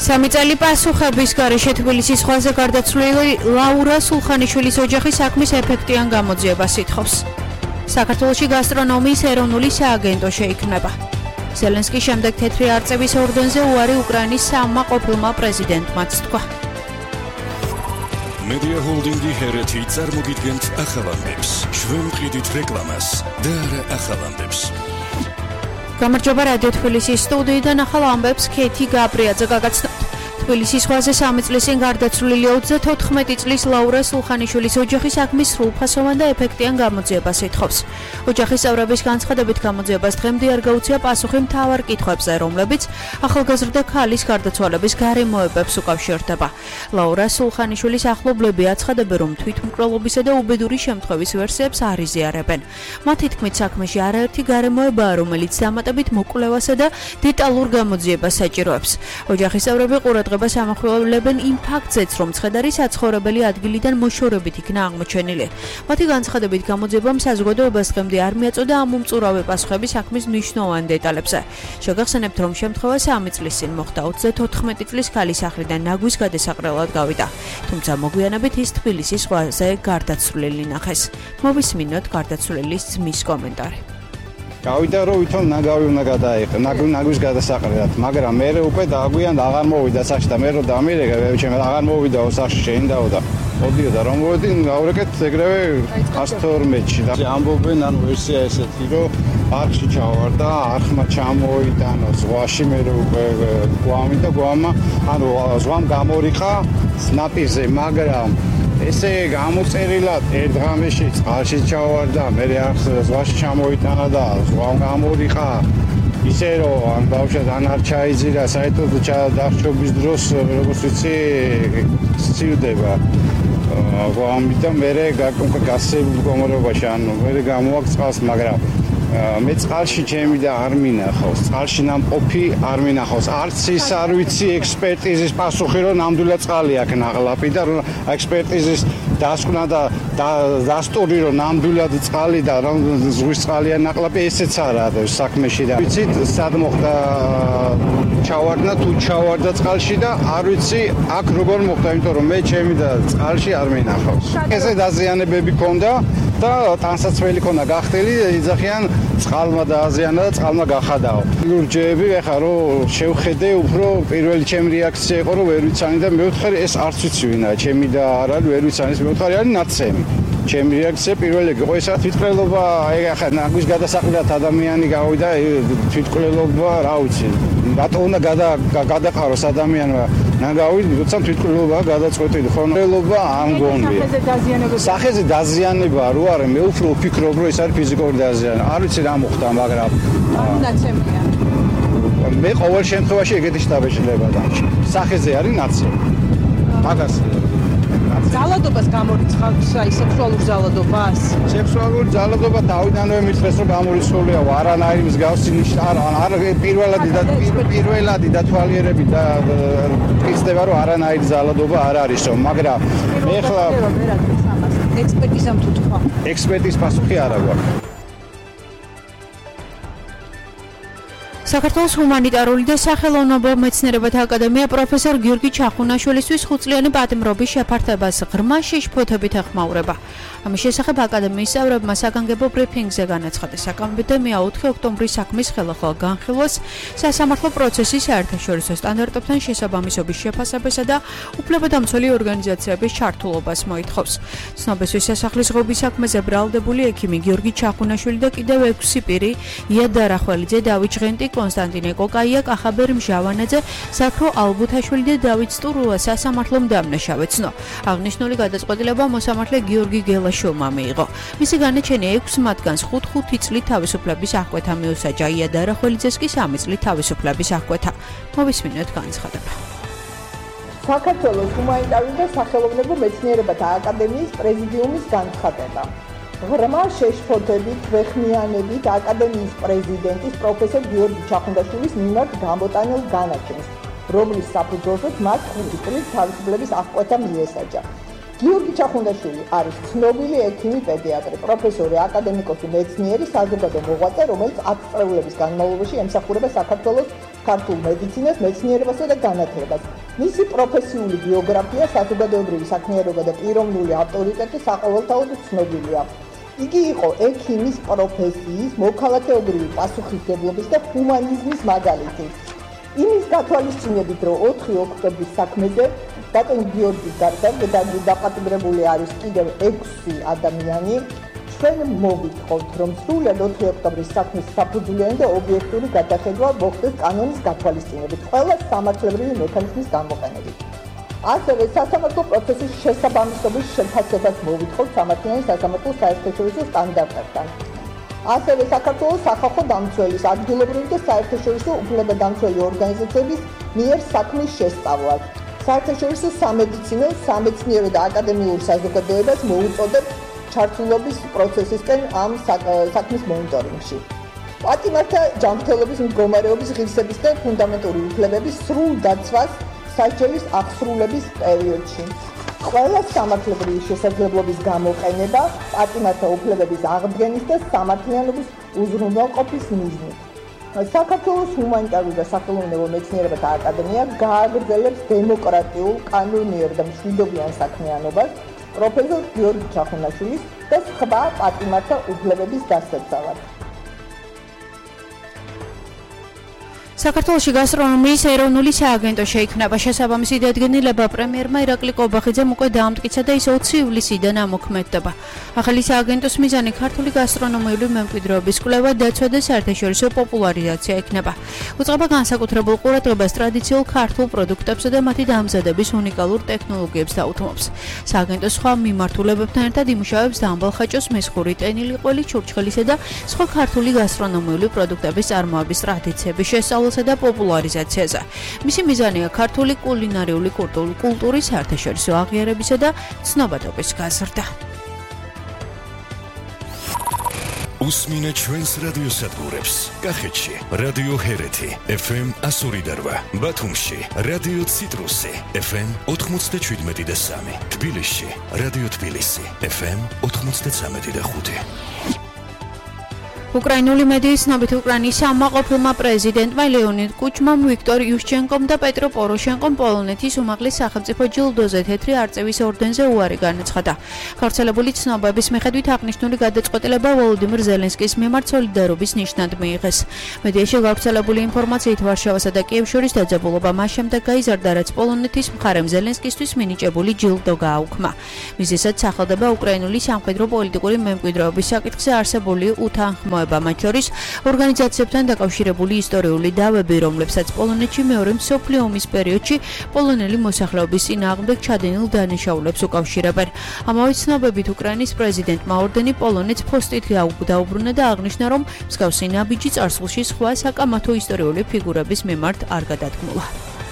3 წელი პასუხების გარეშე თბილისის ზღვაზე გარდაცვლილი ლაურა სულხანიშვილის ოჯახი საქმის ეფექტიან გამოძიებას ითხოვს. საქართველოში გასტრონომიის ეროვნული სააგენტო შეიქმნება. ზელენსკის შემდეგ თეთრი არწივის ორდენზე უარი უკრაინის სამმა ყოფილმა პრეზიდენტმაც თქვა. Media Holding-ი ჰერეთი წარმოგიდგენთ ახალამდებს. ჩვენ ვყიდით რეკლამას და არა ახალამდებს. გამარჯობა რადიო თბილისის სტუდიიდან ახალ ამბებს ქეთი გაბრიაძე გაგაცნობთ. თბილისის ზღვაზე 3 წლის წინ გარდაცვლილი 34 წლის ლაურა სულხანიშვილის ოჯახი საქმის სრულფასოვან და ეფექტიან გამოძიებას ითხოვს. ოჯახის წევრების განცხადებით გამოძიებას დღემდე არ გაუწია პასუხი მთავარ კითხვებზე, რომლებიც ახალგაზრდა ქალის გარდაცვალების გარემოებებს უკავშირდება. ლაურა სულხანიშვილის ახლობლები აცხადებენ, რომ თვითმკვლელობისა და უბედური შემთხვევის ვერსიებს არ იზიარებენ. მათი თქმით, საქმეში არაერთი გარემოებაა, რომელიც დამატებით მოკვლევასა და დეტალურ გამოძიებას საჭიროებს. ოჯახის წევრები ყურადღებას ამახვილებენ იმ ფაქტზეც, რომ ცხედარი საცხოვრებელი ადგილიდან მოშორებით იქნა აღმოჩენილი. მათი განცხადებით გამოძიებამ საზოგადოებას დღემდე არ მიაწოდა ამ უმწურავი პასუხები საქმის მნიშვნელოვან დეტალებზე. შეგახსენებთ, რომ შემთხვევა 3 წლის წინ მოხდა 34 წლის ქალის სახლიდან ნაგვის გადასაყრელად გავიდა. თუმცა მოგვიანებით ის თბილისის ზღვაზე გარდაცვლილი ნახეს. მოვისმინოთ გარდაცვლილის ძმის კომენტარი. გავიდა რომ ვითომ ნაგავი უნდა გადაიყო ნაგვის გადასაყრელად, მაგრამ მე უკვე დააგვიან და აღარ მოვიდა სახში და მე რომ დამირეკე ჩემ აღარ მოვიდა სახში შეინდაო და მოდიოდა რომ მოვედი გავრეკეთ ეგრევე 112-ში და ამბობენ ანუ ვერსია ესეთი რომ არხში ჩავარდა, არხმა ჩამოიტანო ზღვაში, მე რომ უკვე გვამი და გვამა ანუ ზღვამ გამორიყა ნაპირზე, მაგრამ ესე გამოწერილად ერთ ღამეში წყალში ჩავარდა, მე არხს ზღვაში ჩამოიტანა და ზღვამ გამორიყა. ისე რომ ან ბავშვად ან არ ჩაიძირა, საერთოდ დახშობის დროს როგორც ვიცი სცივდება. ამიტომ მე გასცემულ მდგომარეობაში, ანუ მე გამოვაკ წყალს, მაგრამ მე წყალში ჩემი და არ მინახავს, წყალში ნამყოფი არ მინახავს. არც ის არ ვიცი ექსპერტიზის პასუხი, რომ ნამდვილად წყალი აქ ნაღლაპი და რომ ექსპერტიზის დასკვნა და დასტური, რომ ნამდვილად წყალი და რომ ზღვის წყალია ნაღლაპი, ესეც არა საქმეში და ვიცით სად მოხდა ჩავარდა თუ ჩავარდა წყალში და არ ვიცი აქ როგორ მოხდა, იმიტომ რომ მე ჩემი და წყალში არ მინახავს. ესე დაზიანებები ქონდა და ტანსაცმელი ქონდა გახდილი, იძახიან წყალმა დააზიანა და წყალმა გახადაო. ლურჯები ეხა რომ შევხედე, უფრო პირველი ჩემი რეაქცია იყო რომ ვერ ვიცანი და მეოთხე ეს არც ვიცი ვინაა, ჩემი და არ არის ვერ ვიცანი, მეოთხე არის ნაცემი. ჩემი რეაქცია პირველი იყო ესა თვითმკვლელობა, ეხა ნაგვის გადასაყრელად ადამიანი გავიდა, თვითმკვლელობა რა ვიცი. რატო უნდა გადაყაროს ადამიანმა ნაგავი, როცა თვითმკვლელობა გადაწყვეტილი ხონელობა არ მგონია. სახეზე დაზიანება რო არის, მე უფრო ვფიქრობ რომ ეს არის ფიზიკური დაზიანება. არ ვიცი რა მოხდა, მაგრამ ნაცემია. მე ყოველ შემთხვევაში ეგეთი შტაბეშლება დამჭი. სახეზე არის ნაცემი. მაგას ძალადობას გამორიცხავს, აი სექსუალურ ძალადობას. სექსუალური ძალადობა თავიდანვე მიწეს რომ გამორიცხულია, არანაირი მსგავსი ნიშნა არ პირველადი დათვალიერებით და იხსნება რომ არანაირი ძალადობა არ არისო, მაგრამ მე ხლა ექსპერტიზამ თუ თქვა. ექსპერტის პასუხი არ აქვს. საქართველოს ჰუმანიტარული და სახელოვნებო მეცნიერებათა აკადემია პროფესორ გიორგი ჩახუნაშვილისთვის 5 წლიანი პატიმრობის შეფართებას ღრმა შეშფოთებით ეხმაურება. ამის შესახებ აკადემიის წევრებმა საგანგებო ბრიფინგზე განაცხადეს. აკადემია 4 ოქტომბრის საქმის ხელახლა განხილვას სასამართლო პროცესის საერთაშორისო სტანდარტებთან შესაბამისობის შეფასებასა და უფლებადამცველი ორგანიზაციების ჩართულობას მოითხოვს. ცნობისთვის სასახლის ღობის საქმეზე ბრალდებული ექიმი გიორგი ჩახუნაშვილი და კიდევ 6 პირი იად დარახველიძე, დავით ჟღენტი, კონსტანტინე კოკაია, კახაბერ მჟავანაძე, ზაქრო ალბუთაშვილი და დავით სტურულა სასამართლომ დამნაშავეცნო. აღნიშნული გადაწყვეტილება მოსამართლე გიორგი გელაშოვმა მიიღო. მისი განაჩენია 6 მათგანს 5 წლით თავისუფლების აღკვეთა მიუსაჯა, იად დარახველიძეს კი 3 წლით თავისუფლების აღკვეთა. მოვისმინოთ განცხადება. საქართველოს ჰუმანიტარული და სახელოვნებო მეცნიერებათა აკადემიის პრეზიდიუმის განცხადება. ღრმა შეშფოთებით ვეხმიანებით აკადემიის პრეზიდენტის პროფესორ გიორგი ჩახუნდაშვილის მიმართ გამოტანილ განაჩენს, რომლის საფუძველზეც მას 5 წლის თავისუფლების აღკვეთა მიესაჯა. გიორგი ჩახუნდაშვილი არის ცნობილი ექიმი პედიატრი, პროფესორი, აკადემიკოსი, მეცნიერი, საზოგადო მოღვაწე, რომელიც 10 წლების განმავლობაში ემსახურება საქართველოს ქართულ მედიცინას, მეცნიერებასა და განათლებას. მისი პროფესიული ბიოგრაფია, საზოგადოებრივი საქმიანობა და პიროვნული ავტორიტეტი საყოველთაოდ ცნობილია. იგი იყო ექიმის პროფესიის, მოქალაქეობრივი პასუხისმგებლობის და ჰუმანიზმის მაგალითი. იმის გათვალისწინებით, რომ 4 ოქტომბრის საქმეზე ბატონი გიორგის გარდა დაპატიმრებული არის კიდევ 6 ადამიანი, ჩვენ მოგითხოვთ, რომ სრულად 4 ოქტომბრის საქმის საფუძვლიანი და ობიექტური გადახედვა მოხდეს კანონის გათვალისწინებით, ყველა სამართლებრივი მექანიზმის გამოყენებით. ასევე სასამართლო პროცესის შესაბამისობის შეფასებას მოგითხოვთ სამართლიანი სასამართლო საერთაშორისო სტანდარტებთან. ასევე საქართველოს სახალხო დამცველის ადგილობრივი და საერთაშორისო უფლებადამცველი ორგანიზაციების მიერ საქმის შესწავლას. საერთაშორისო სამედიცინო, სამეცნიერო და აკადემიურ საზოგადოებას მოუწოდებ ჩართულობის პროცესისკენ ამ საქმის მონიტორინგში. პატიმართა ჯანმრთელობის მდგომარეობის ღირსების და ფუნდამენტური უფლებების სრულ დაცვას სასჯელის აღსრულების პერიოდში. ყველა სამართლებრივი შესაძლებლობის გამოყენება პატიმართა უფლებების აღდგენის და სამართლიანობის უზრუნველყოფის მიზნით. საქართველოს ჰუმანიტარული და სახელოვნებო მეცნიერებათა აკადემია გააგრძელებს დემოკრატიულ, კანონიერ და მშვიდობიან საქმიანობას პროფესორ გიორგი ჩახუნაშვილის და სხვა პატიმართა უფლებების დასაცავად. საქართველოში გასტრონომიის ეროვნული სააგენტო შეიქმნება. შესაბამისი დადგენილება პრემიერმა ირაკლი კობახიძემ უკვე დაამტკიცა და ის 20 ივლისიდან ამოქმედდება. ახალი სააგენტოს მიზანი ქართული გასტრონომიული მემკვიდრეობის კვლევა, დაცვა და საერთაშორისო პოპულარიზაცია იქნება. უწყება განსაკუთრებულ ყურადღებას ტრადიციულ ქართულ პროდუქტებსა და მათი დამზადების უნიკალურ ტექნოლოგიებს დაუთმობს. სააგენტო სხვა მიმართულებებთან ერთად იმუშავებს დამბალხაჭოს, მესხური, ტენილი ყველი, ჩურჩხელისა და სხვა ქართული გასტრონომიული პროდუქტების წარმოების ტრადიციების შესწავლასა და პოპულარიზაციაზე. მისი მიზანია ქართული კულინარიული კულტურის საერთაშორისო აღიარებისა და ცნობადობის გაზრდა. უსმინეთ ჩვენს რადიოსადგურებს. კახეთში რადიო ჰერეთი FM 102.8, ბათუმში რადიო ციტრუსი FM 97.3, თბილისში რადიო თბილისი FM 93.5. უკრაინული მედიის ცნობით უკრაინის სამაყოფილმა პრეზიდენტმა ლეონიდ კუჩმამ, ვიქტორ იუშჩენკომ და პეტრო პოროშენკომ პოლონეთის უმაღლეს სახელმწიფო ჯილდოზე თეთრი არწივის ორდენზე უარი განაცხადა. გავრცელებული ცნობების მიხედვით აღნიშნული გადაწყვეტილება ვოლოდიმირ ზელენსკის მიმართ სოლიდარობის ნიშნად მიიღეს. მედიაში გავრცელებული ინფორმაციით ვარშავასა და კიევს შორის დაძაბულობა მას შემდეგ გაიზარდა, რაც პოლონეთის მხარემ ზელენსკისთვის მინიჭებული ჯილდო გააუქმა. მიზეზად სახელდება უკრაინული სამხედრო პოლიტიკური მემკვიდრეობის საკითხზე არსებული უთანხმოება, მათ შორის ორგანიზაციებთან დაკავშირებული ისტორიული დავები, რომლებსაც პოლონეთში მეორე მსოფლიო ომის პერიოდში პოლონელი მოსახლეობის წინააღმდეგ ჩადენილ დანაშაულებს უკავშირებენ. ამავე ცნობებით უკრაინის პრეზიდენტმა ორდენი პოლონეთს ფოსტით დაუბრუნა და აღნიშნა, რომ მსგავსი ნაბიჯი წარსულში სხვა საკამათო ისტორიული ფიგურების მიმართ არ გადადგმულა.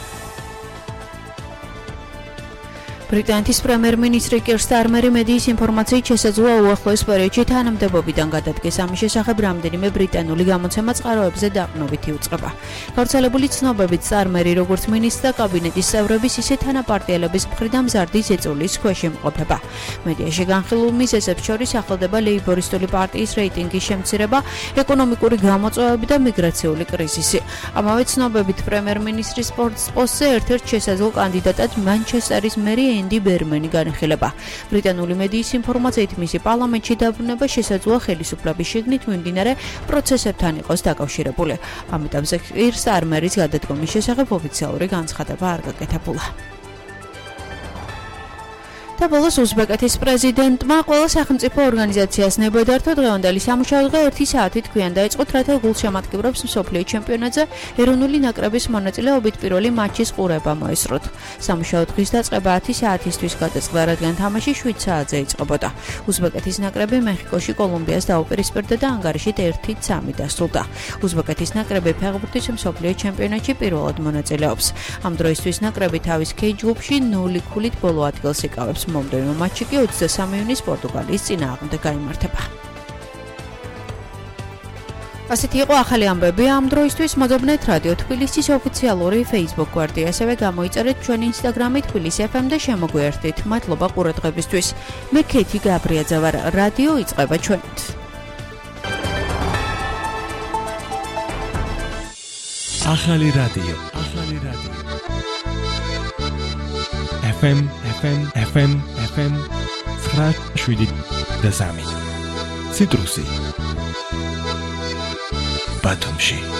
ბრიტანეთის პრემიერ-მინისტრი კერ სტარმერი მედიის ინფორმაციით შესაძლოა უახლოეს პერიოდში თანამდებობიდან გადადგეს. ამის შესახებ რამდენიმე ბრიტანული გამოცემა წყაროებზე დაყრდნობით იუწყება. გავრცელებული ცნობებით სტარმერი როგორც მინისტრ და კაბინეტის წევრების, ისე თანაპარტიელების მხრიდან მზარდი ზეწოლის ქვეშ იმყოფება. მედიაში განხილულ მიზეზებს შორის ახლდება ლეიბორისტული პარტიის რეიტინგის შემცირება, ეკონომიკური გამოწვევები და მიგრაციული კრიზისი. ამავე ცნობებით პრემიერ-მინისტრის პოსტზე ერთ-ერთ შესაძლო კანდიდატად მანჩესტერის მერი ენდი ბერმენი განიხილება. ბრიტანული მედიის ინფორმაციით მისი პარლამენტში დაბრუნება შესაძლოა ხელისუფლების შიგნით მიმდინარე პროცესებთან იყოს დაკავშირებული. ამ ეტაპზე კერ სტარმერის გადადგომის შესახებ ოფიციალური განცხადება არ გაკეთებულა. და ბოლოს უზბეკეთის პრეზიდენტმა ყველა სახელმწიფო ორგანიზაციას ნებოდართო დღევანდელი სამუშაო დღე 1 საათით ქვიან დაიწყოთ, რათა გულშემატკივრებს მსოფლიო ჩემპიონატზე ეროვნული ნაკრების მონაწილეობით პირველი მატჩის ყურება მოესწროთ. სამუშაო დღის დაწყება 10 საათისთვის გადაწყდა, რადგან თამაში 7 საათზე იწყებოდა. უზბეკეთის ნაკრები მეხიკოში კოლუმბიას დაუპირისპირდა და ანგარიშით 1-3 დასრულდა. უზბეკეთის ნაკრები ფეხბურთის მსოფლიო ჩემპიონატში პირველად მონაწილეობს. ამ დროისთვის ნაკრები თავის K ჯგუფში 0 ქულით ბოლო ადგილს იკავებს. მომდევნო მატჩი კი 23 ივნის პორტუგალიის წინააღმდეგ გაიმართება. ასეთი იყო ახალი ამბები ამ დროისთვის. მოგებნეთ რადიო თბილისის ოფიციალური Facebook გვერდი, ასევე გამოიწერეთ ჩვენი Instagram-ი თბილისი FM და შემოგვიერთდით. მადლობა ყურადღებისთვის. მე ქეთი გაბრიაძე ვარ. რადიო იწყება ჩვენით. ახალი რადიო FM 9.7 ციტრუსი ბათუმში